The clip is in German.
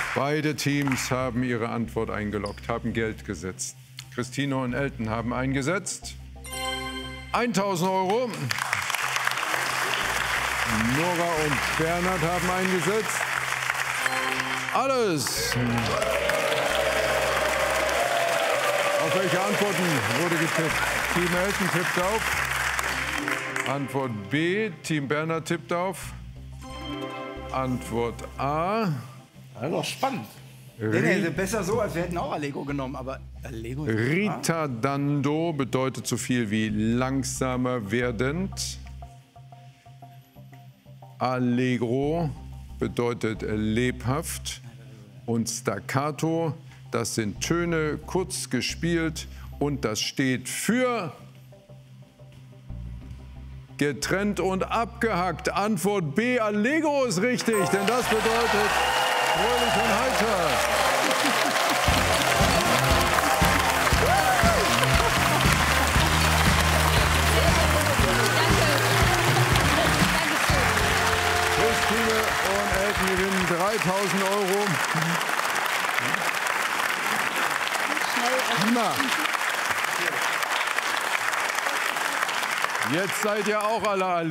Beide Teams haben ihre Antwort eingeloggt, haben Geld gesetzt. Christine und Elton haben eingesetzt 1.000 €. Nora und Bernhard haben eingesetzt alles. Auf welche Antworten wurde getippt? Team Elton tippt auf. Antwort B, Team Bernhard tippt auf. Antwort A. Das ist spannend. Nee, besser so, als wir hätten auch Allego genommen, aber Allego ist Ritardando bedeutet so viel wie langsamer werdend. Allegro bedeutet lebhaft. Und Staccato, das sind Töne, kurz gespielt. Und das steht für getrennt und abgehackt. Antwort B, Allegro ist richtig, denn das bedeutet fröhlich und heiter. Christine und Elton gewinnen 3.000 €. Prima. Jetzt seid ihr auch alle